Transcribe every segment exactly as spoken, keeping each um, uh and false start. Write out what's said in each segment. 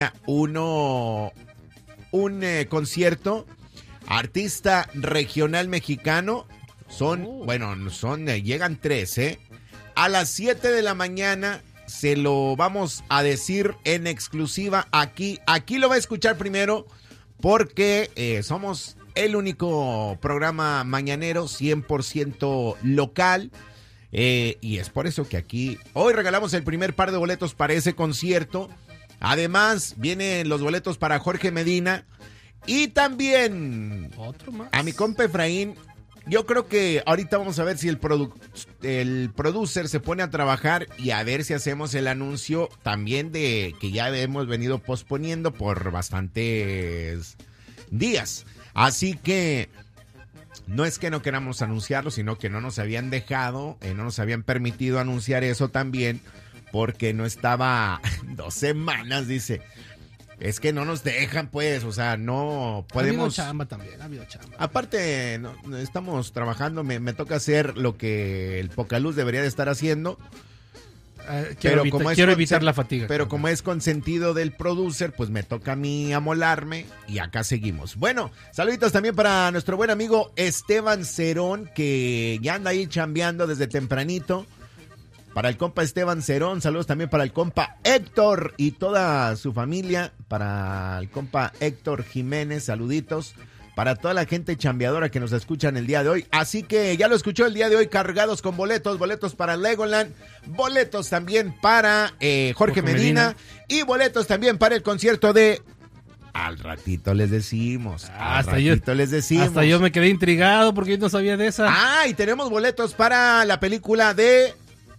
uno un eh, concierto artista regional mexicano. Son, oh. bueno, son eh, llegan tres, ¿eh? A las siete de la mañana se lo vamos a decir en exclusiva aquí. Aquí lo va a escuchar primero porque eh, somos el único programa mañanero cien por ciento local. Eh, y es por eso que aquí hoy regalamos el primer par de boletos para ese concierto. Además, vienen los boletos para Jorge Medina. Y también otro más. A mi compa Efraín. Yo creo que ahorita vamos a ver si el, produ- el producer se pone a trabajar y a ver si hacemos el anuncio también de que ya hemos venido posponiendo por bastantes días. Así que no es que no queramos anunciarlo, sino que no nos habían dejado, eh, no nos habían permitido anunciar eso también, porque no estaba dos semanas, dice. Es que no nos dejan, pues, o sea, no podemos... Ha habido chamba también, ha habido chamba. Aparte, no, estamos trabajando, me, me toca hacer lo que el Pocaluz debería de estar haciendo. Uh, quiero evita, como quiero evitar la fatiga. Pero como es consentido del producer, pues me toca a mí amolarme y acá seguimos. Bueno, saluditos también para nuestro buen amigo Esteban Cerón, que ya anda ahí chambeando desde tempranito. Para el compa Esteban Cerón, saludos también para el compa Héctor y toda su familia. Para el compa Héctor Jiménez, saluditos. Para toda la gente chambeadora que nos escuchan el día de hoy. Así que ya lo escuchó el día de hoy, cargados con boletos, boletos para Legoland, boletos también para eh, Jorge, Jorge Medina, Medina y boletos también para el concierto de... Al ratito les decimos, ah, al hasta ratito yo, les decimos. Hasta yo me quedé intrigado porque yo no sabía de esa. Ah, y tenemos boletos para la película de...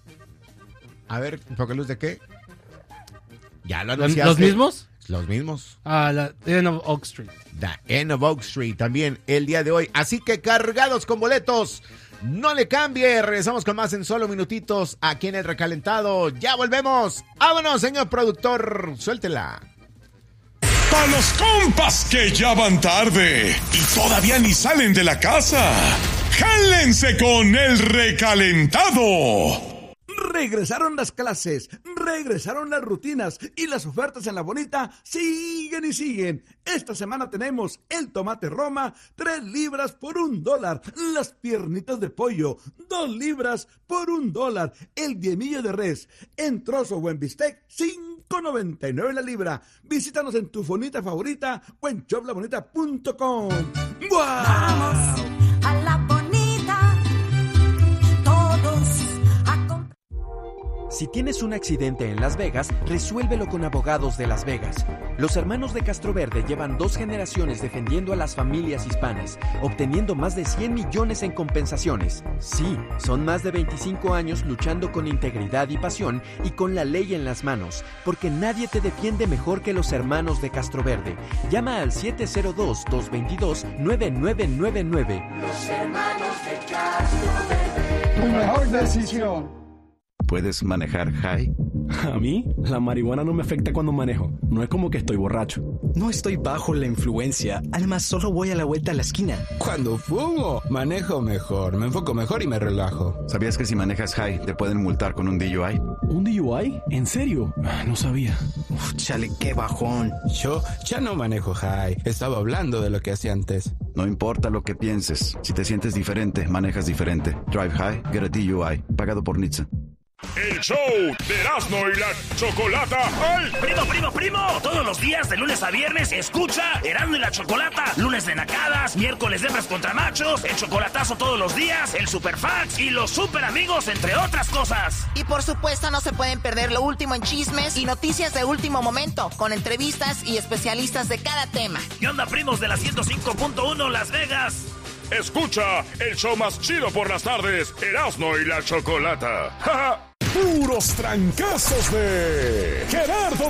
A ver, ¿Pocaluz de qué? Ya lo anunciaste. ¿Los mismos? Los mismos. Ah, la End of Oak Street. The End of Oak Street también el día de hoy. Así que cargados con boletos. No le cambie. Regresamos con más en solo minutitos aquí en El Recalentado. Ya volvemos. Vámonos, señor productor. Suéltela. Para los compas que ya van tarde y todavía ni salen de la casa. ¡Jálense con El Recalentado! Regresaron las clases, regresaron las rutinas y las ofertas en La Bonita siguen y siguen. Esta semana tenemos el tomate Roma, tres libras por un dólar. Las piernitas de pollo, dos libras por un dólar. El diemillo de res en trozo o en bistec, cinco noventa y nueve la libra. Visítanos en tu fonita favorita o en shop la bonita punto com. ¡Wow! Vamos a La Bonita, todos. Si tienes un accidente en Las Vegas, resuélvelo con Abogados de Las Vegas. Los hermanos de Castroverde llevan dos generaciones defendiendo a las familias hispanas, obteniendo más de cien millones en compensaciones. Sí, son más de veinticinco años luchando con integridad y pasión y con la ley en las manos, porque nadie te defiende mejor que los hermanos de Castroverde. Llama al siete cero dos, dos dos dos, nueve nueve nueve nueve. Los hermanos de Castroverde. Tu mejor decisión. ¿Puedes manejar high? A mí, la marihuana no me afecta cuando manejo. No es como que estoy borracho. No estoy bajo la influencia. Además, solo voy a la vuelta a la esquina. Cuando fumo, manejo mejor. Me enfoco mejor y me relajo. ¿Sabías que si manejas high te pueden multar con un D U I? ¿Un D U I? ¿En serio? No sabía. Uf, chale, qué bajón. Yo ya no manejo high. Estaba hablando de lo que hacía antes. No importa lo que pienses. Si te sientes diferente, manejas diferente. Drive high, get a D U I. Pagado por N H T S A. El show de Erasmo y la Chocolata. ¡Ay! Primo, primo, primo. Todos los días, de lunes a viernes, escucha Erasmo y la Chocolata. Lunes de nacadas, miércoles de hembras contra machos, el chocolatazo todos los días, el superfax y los super amigos, entre otras cosas. Y por supuesto no se pueden perder lo último en chismes y noticias de último momento, con entrevistas y especialistas de cada tema. ¿Qué onda, primos de la ciento cinco punto uno Las Vegas? Escucha el show más chido por las tardes, Erasmo y la Chocolata. ¡Ja, ja! Puros trancazos de Gerardo